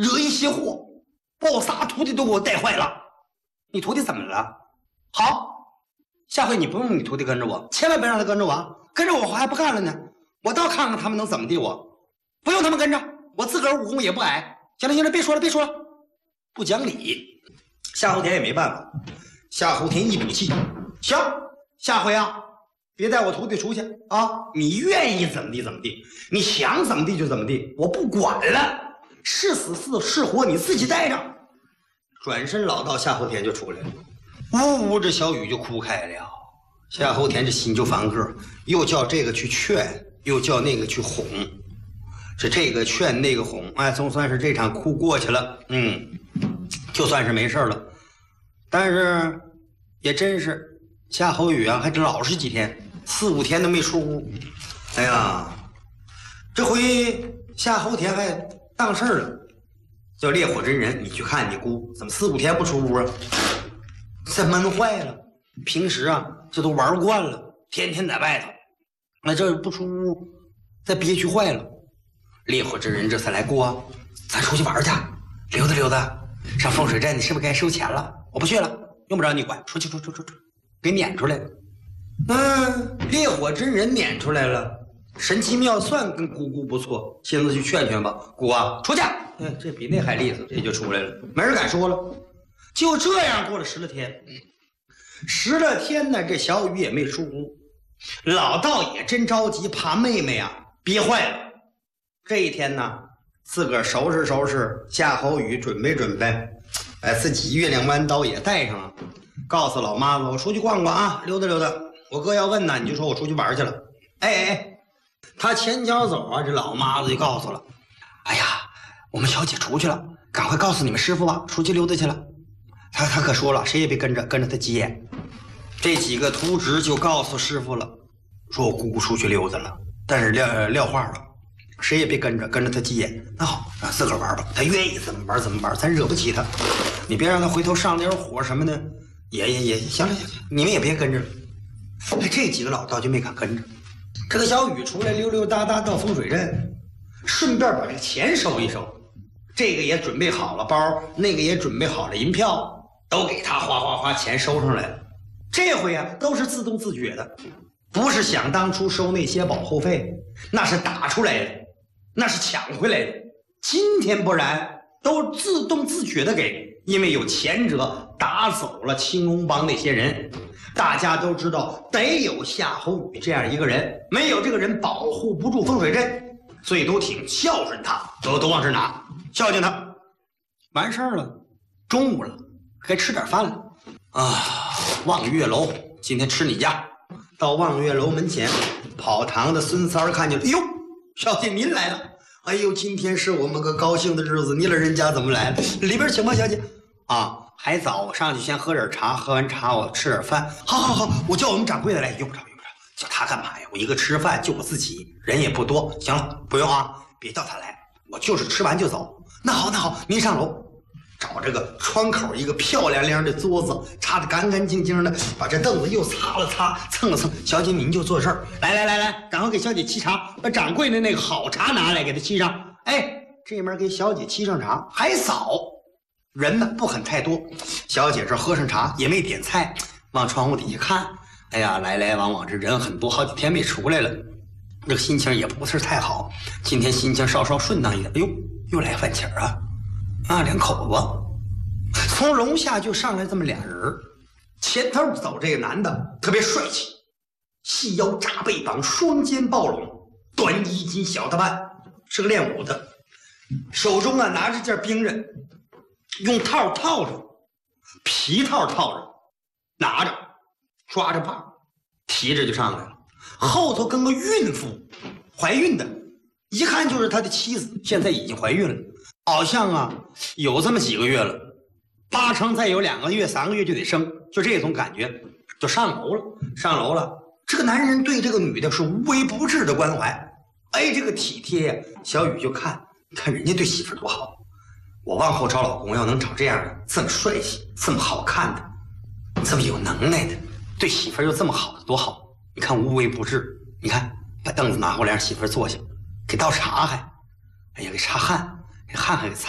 惹一些祸，把我仨徒弟都给我带坏了。你徒弟怎么了？好，下回你不用你徒弟跟着我，千万别让他跟着我，跟着我还不干了呢。我倒看看他们能怎么地我，不用他们跟着，我自个儿武功也不矮。行了行了，别说了别说了，不讲理。夏侯田也没办法，夏侯田一赌气，行，下回啊，别带我徒弟出去啊！你愿意怎么地怎么地，你想怎么地就怎么地，我不管了，是死是活你自己带着。转身老道夏侯田就出来了，呜呜，这小雨就哭开了。夏侯田这心就烦个，又叫这个去劝，又叫那个去哄，这个劝那个哄，哎，总算是这场哭过去了，就算是没事了。但是也真是夏侯宇啊，还真老实几天，4、5天都没出屋。哎呀，这回夏侯田还当事了，叫烈火真人，你去看你姑怎么4、5天不出屋啊？这闷坏了。平时啊，这都玩惯了，天天在外头，那这不出屋，再憋屈坏了。烈火真人这才来过，咱出去玩去，溜达溜达。上风水镇，你是不是该收钱了？我不去了，用不着你管，出去，给撵出来了。烈火真人撵出来了，神奇妙算跟姑姑不错，亲自去劝劝吧。姑啊，出去！这比那还利索，这就出来了，没人敢说了。就这样过了10来天。10来天呢，这小雨也没出屋，老道也真着急，怕妹妹啊憋坏了。这一天呢，自个儿收拾，夏侯宇准备，把自己月亮弯刀也带上了，告诉老妈子我出去逛逛啊，溜达溜达。我哥要问呢，你就说我出去玩去了。他前脚走啊，这老妈子就告诉了，哎呀，我们小姐出去了，赶快告诉你们师傅吧，出去溜达去了。他可说了，谁也别跟着他急眼。这几个徒侄就告诉师傅了，说我姑姑出去溜达了，但是撂话了，谁也别跟着他急眼。那好，让自个儿玩吧，他愿意怎么玩，咱惹不起他。你别让他回头上点火什么的，也行了，你们也别跟着了。这几个老道就没敢跟着。这个小雨出来溜溜达达到风水镇，顺便把这个钱收一收。这个也准备好了包，那个也准备好了银票，都给他花钱收上来了。这回啊，都是自动自觉的，不是想当初收那些保护费，那是打出来的，那是抢回来的。今天不然，都自动自觉的给，因为有前者打走了青龙帮那些人。大家都知道，得有夏侯宇这样一个人，没有这个人保护不住风水镇，所以都挺孝顺他，都往这拿，孝敬他。完事儿了，中午了，该吃点饭了啊！望月楼，今天吃你家。到望月楼门前，跑堂的孙三儿看见了，哎呦，小姐您来了！哎呦，今天是我们个高兴的日子，你老人家怎么来了？里边请吧，小姐。啊，还早，我上去先喝点茶，喝完茶我吃点饭。好，我叫我们掌柜的来，用不着，叫他干嘛呀？我一个吃饭就我自己，人也不多。行了，不用啊，别叫他来，我就是吃完就走。那好，您上楼，找这个窗口一个漂亮亮的桌子，擦得干干净净的，把这凳子又擦了擦，蹭了蹭。小姐您就坐这儿，来，赶快给小姐沏茶，把掌柜的那个好茶拿来给她沏上。这面给小姐沏上茶，还早。人呢不肯太多，小姐这喝上茶也没点菜，往窗户底下看，哎呀，来往这人很多，好几天没出来了，这个心情也不是太好。今天心情稍顺当一点，哎呦，又来饭钱啊，2口子，从楼下就上来这么俩人，前头走这个男的特别帅气，细腰扎背膀，双肩抱拢，短衣襟小打扮，是个练武的，手中啊拿着件兵刃。用套套着，皮套套着，拿着，抓着把，提着就上来了。后头跟个孕妇，怀孕的，一看就是他的妻子，现在已经怀孕了，好像啊有这么几个月了，8成再有2个月、3个月就得生，就这种感觉，就上楼了。这个男人对这个女的是无微不至的关怀，这个体贴呀，小雨就看人家对媳妇多好。我往后找老公要能找这样的，这么帅气，这么好看的，这么有能耐的，对媳妇又这么好的，多好！你看无微不至，你看把凳子拿过来让媳妇坐下，给倒茶还，哎呀给擦汗，这汗还给擦。